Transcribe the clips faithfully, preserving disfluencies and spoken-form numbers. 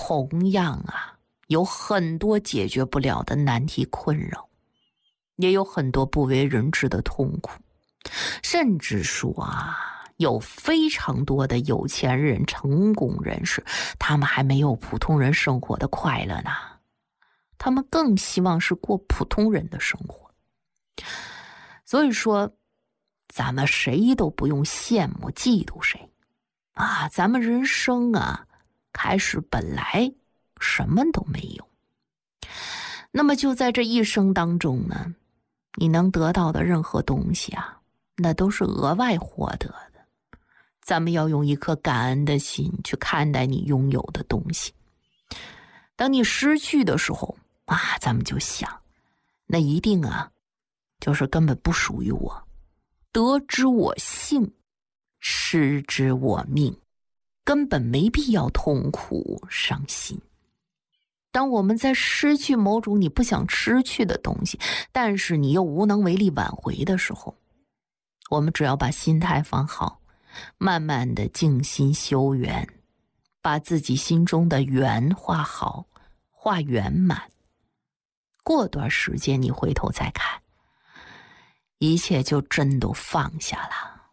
同样啊，有很多解决不了的难题困扰，也有很多不为人知的痛苦，甚至说啊，有非常多的有钱人、成功人士，他们还没有普通人生活的快乐呢，他们更希望是过普通人的生活。所以说，咱们谁都不用羡慕嫉妒谁啊，咱们人生啊，开始本来什么都没有。那么就在这一生当中呢，你能得到的任何东西啊，那都是额外获得的。咱们要用一颗感恩的心去看待你拥有的东西。当你失去的时候啊，咱们就想，那一定啊，就是根本不属于我。得之我幸，失之我命，根本没必要痛苦伤心。当我们在失去某种你不想失去的东西，但是你又无能为力挽回的时候，我们只要把心态放好，慢慢的静心修缘，把自己心中的缘画好，画圆满。过段时间你回头再看，一切就真都放下了。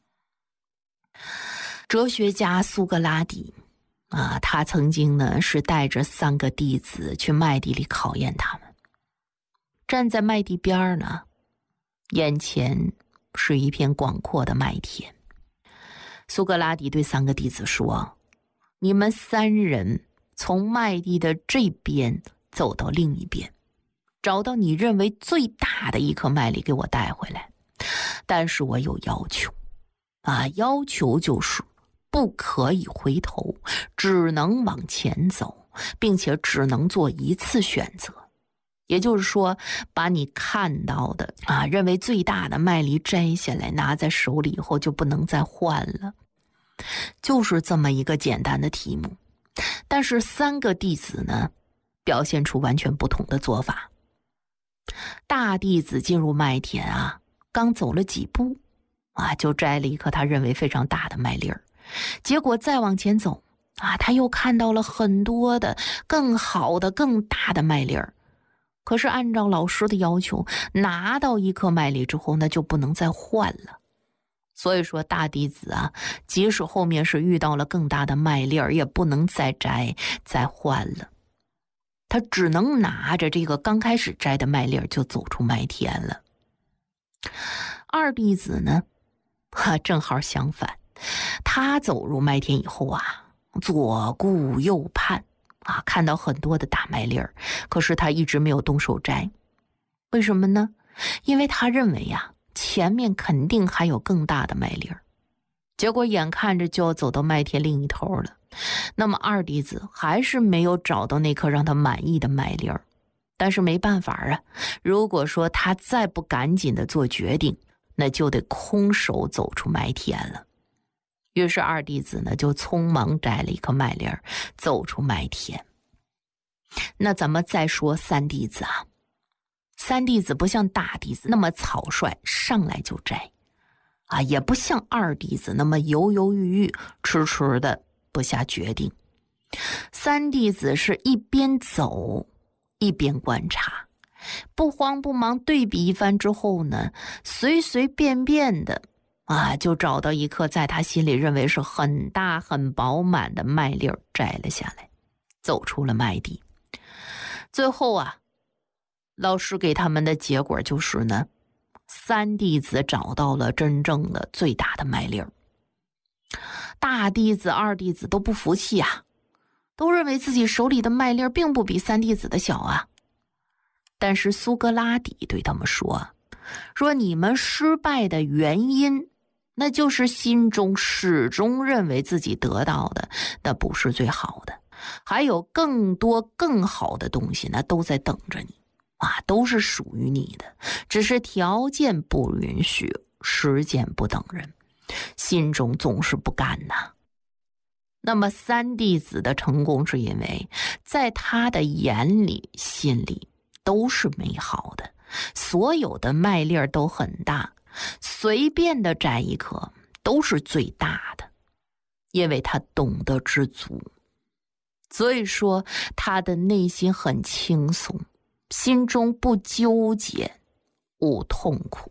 哲学家苏格拉底啊，他曾经呢是带着三个弟子去麦地里考验他们。站在麦地边呢，眼前是一片广阔的麦田。苏格拉底对三个弟子说，你们三人从麦地的这边走到另一边，找到你认为最大的一颗麦粒给我带回来。但是我有要求啊，要求就是不可以回头，只能往前走，并且只能做一次选择。也就是说，把你看到的啊，认为最大的麦粒摘下来，拿在手里以后就不能再换了。就是这么一个简单的题目。但是三个弟子呢，表现出完全不同的做法。大弟子进入麦田啊，刚走了几步啊，就摘了一颗他认为非常大的麦粒儿。结果再往前走啊，他又看到了很多的更好的更大的麦粒儿。可是按照老师的要求，拿到一颗麦粒之后，那就不能再换了。所以说大弟子啊，即使后面是遇到了更大的麦粒儿，也不能再摘再换了。他只能拿着这个刚开始摘的麦粒儿就走出麦田了。二弟子呢，哈，正好相反。他走入麦田以后啊，左顾右盼啊，看到很多的大麦粒儿，可是他一直没有动手摘。为什么呢？因为他认为呀、啊，前面肯定还有更大的麦粒儿。结果眼看着就要走到麦田另一头了，那么二弟子还是没有找到那颗让他满意的麦粒儿。但是没办法啊，如果说他再不赶紧的做决定，那就得空手走出麦田了。于是二弟子呢，就匆忙摘了一颗麦粒儿，走出麦田。那咱们再说三弟子啊，三弟子不像大弟子那么草率，上来就摘啊，也不像二弟子那么犹犹豫豫，迟迟的不下决定。三弟子是一边走一边观察，不慌不忙对比一番之后呢，随随便便的啊，就找到一颗在他心里认为是很大很饱满的麦粒儿，摘了下来，走出了麦地。最后啊，老师给他们的结果就是呢，三弟子找到了真正的最大的麦粒儿。大弟子二弟子都不服气啊，都认为自己手里的麦粒儿并不比三弟子的小啊。但是苏格拉底对他们说，说你们失败的原因，那就是心中始终认为自己得到的那不是最好的，还有更多更好的东西呢，都在等着你啊，都是属于你的，只是条件不允许，时间不等人，心中总是不甘呐。那么三弟子的成功是因为在他的眼里心里都是美好的，所有的麦粒儿都很大，随便的摘一颗都是最大的，因为他懂得知足。 所以说他的内心很轻松，心中不纠结，无痛苦。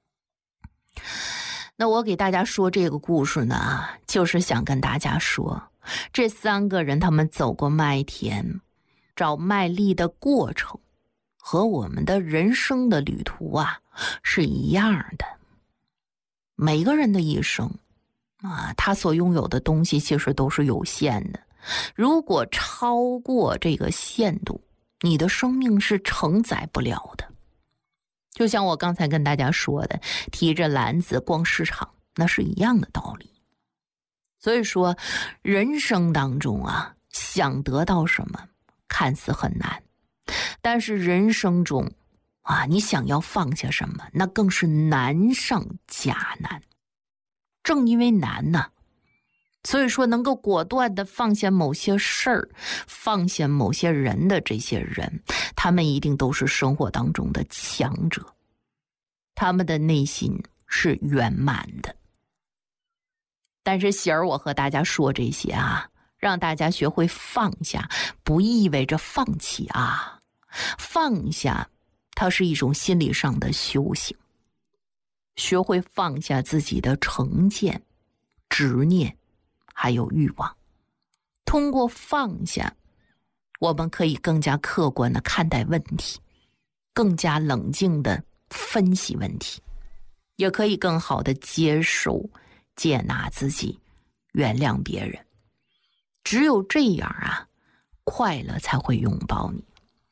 那我给大家说这个故事呢，就是想跟大家说，这三个人他们走过麦田找麦粒的过程和我们的人生的旅途啊是一样的。每个人的一生啊，他所拥有的东西其实都是有限的，如果超过这个限度，你的生命是承载不了的。就像我刚才跟大家说的，提着篮子逛市场，那是一样的道理。所以说人生当中啊，想得到什么看似很难，但是人生中啊，你想要放下什么，那更是难上加难。正因为难呢、啊，所以说能够果断的放下某些事儿，放下某些人的这些人，他们一定都是生活当中的强者，他们的内心是圆满的。但是喜儿我和大家说这些啊，让大家学会放下，不意味着放弃啊。放下它是一种心理上的修行，学会放下自己的成见、执念还有欲望。通过放下，我们可以更加客观地看待问题，更加冷静地分析问题，也可以更好地接受、接纳自己，原谅别人。只有这样啊，快乐才会拥抱你。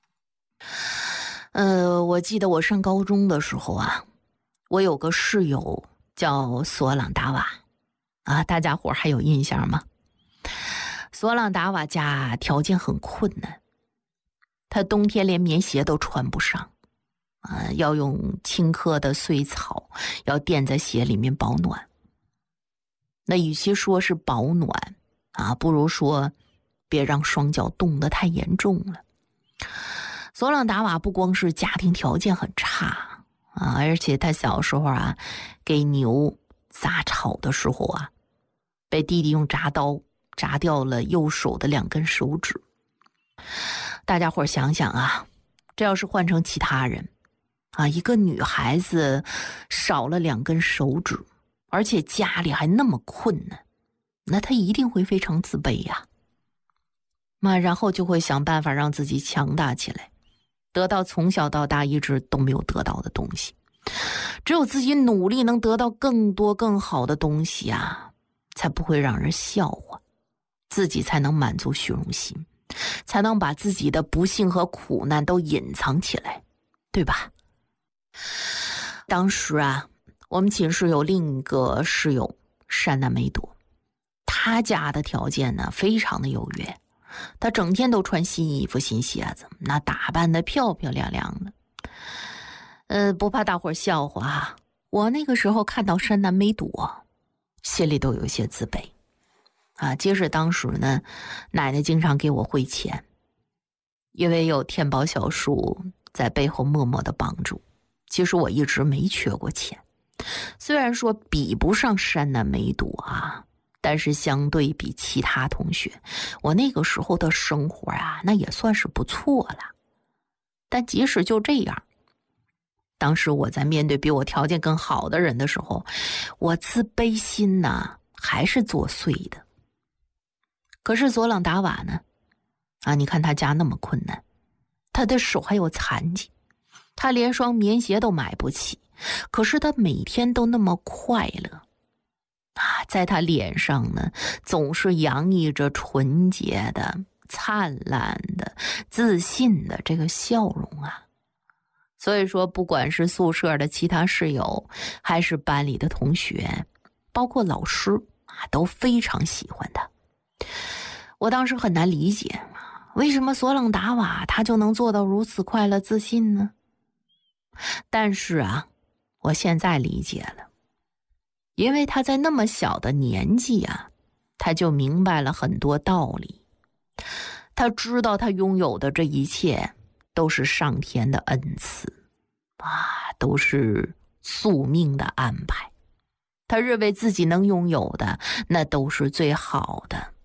呃，我记得我上高中的时候啊，我有个室友叫索朗达瓦啊，大家伙还有印象吗？索朗达瓦家条件很困难，他冬天连棉鞋都穿不上啊，要用青稞的碎草要垫在鞋里面保暖。那与其说是保暖啊，不如说别让双脚冻得太严重了。索朗达瓦不光是家庭条件很差啊，而且他小时候啊，给牛杂草的时候啊，被弟弟用铡刀铡掉了右手的两根手指。大家伙想想啊，这要是换成其他人啊，一个女孩子少了两根手指，而且家里还那么困难，那她一定会非常自卑呀。那然后就会想办法让自己强大起来，得到从小到大一直都没有得到的东西。只有自己努力能得到更多更好的东西啊，才不会让人笑话，自己才能满足虚荣心，才能把自己的不幸和苦难都隐藏起来，对吧？当时啊，我们寝室有另一个室友山南美朵，他家的条件呢非常的优越，他整天都穿新衣服新鞋子，那打扮得漂漂亮亮的。呃，不怕大伙笑话啊，我那个时候看到山南美朵，心里都有些自卑啊。即使当时呢，奶奶经常给我汇钱，因为有天宝小叔在背后默默的帮助，其实我一直没缺过钱。虽然说比不上山南美朵啊，但是相对比其他同学，我那个时候的生活啊，那也算是不错了。但即使就这样，当时我在面对比我条件更好的人的时候，我自卑心呢还是作祟的。可是索朗达瓦呢，啊，你看他家那么困难，他的手还有残疾，他连双棉鞋都买不起，可是他每天都那么快乐啊，在他脸上呢，总是洋溢着纯洁的、灿烂的、自信的这个笑容啊。所以说，不管是宿舍的其他室友，还是班里的同学，包括老师啊，都非常喜欢他。我当时很难理解，为什么索朗达瓦他就能做到如此快乐自信呢？但是啊，我现在理解了，因为他在那么小的年纪啊，他就明白了很多道理。他知道他拥有的这一切都是上天的恩赐啊，都是宿命的安排。他认为自己能拥有的那都是最好的，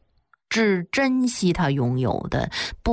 只珍惜他拥有的，不